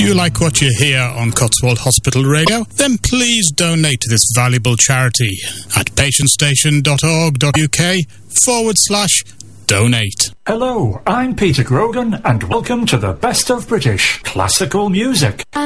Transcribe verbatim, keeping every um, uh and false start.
you like what you hear on Cotswold Hospital Radio? Then please donate to this valuable charity at patientstation.org.uk forward slash donate. Hello, I'm Peter Grogan, and welcome to the best of British classical music.